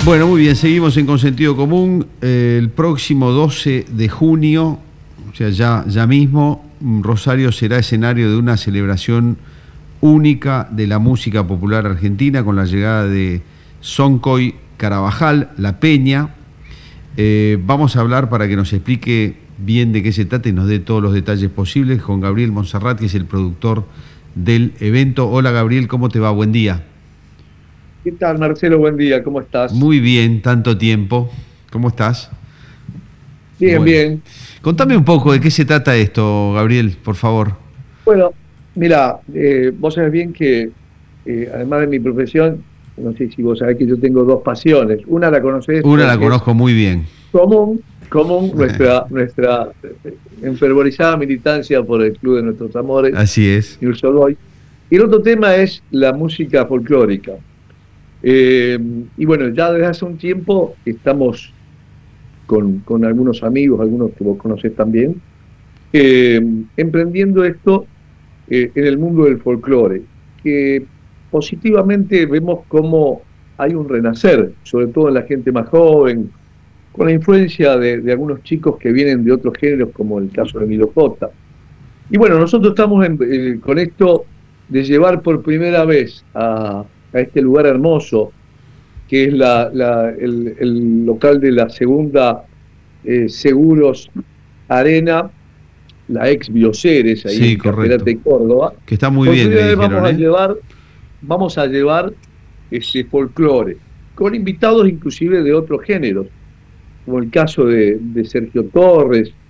Bueno, muy bien, seguimos en Consentido Común. El próximo 12 de junio, o sea, ya mismo, Rosario será escenario de una celebración única de la música popular argentina con la llegada de Soncoy Carabajal, La Peña. Vamos a hablar para que nos explique bien de qué se trata y nos dé todos los detalles posibles con Gabriel Monserrat, que es el productor del evento. Hola Gabriel, ¿cómo te va? Buen día. ¿Qué tal, Marcelo? Buen día, ¿cómo estás? Muy bien, tanto tiempo. ¿Cómo estás? Bien, Bueno, bien. contame un poco de qué se trata esto, Gabriel, por favor. Bueno, mira, vos sabés bien que además de mi profesión, no sé si vos sabés que yo tengo dos pasiones. Una la conocés Una la porque es conozco muy bien. común nuestra enfervorizada militancia por el Club de Nuestros Amores, Así es. Newell's Old Boys. Y el otro tema es la música folclórica. Y bueno, ya desde hace un tiempo estamos con algunos amigos, algunos que vos conocés también, emprendiendo esto en el mundo del folclore, que positivamente vemos cómo hay un renacer, sobre todo en la gente más joven, con la influencia de algunos chicos que vienen de otros géneros, como el caso de Milo J. Y bueno, nosotros estamos con esto de llevar por primera vez a este lugar hermoso, que es el local de la segunda Seguros Arena, la ex Bioceres, ahí Sí, en correcto. Café Córdoba. Que está muy Por bien, me primera vez dijeron, ¿eh? vamos a llevar ese folclore, con invitados inclusive de otros géneros, como el caso de Sergio Torres,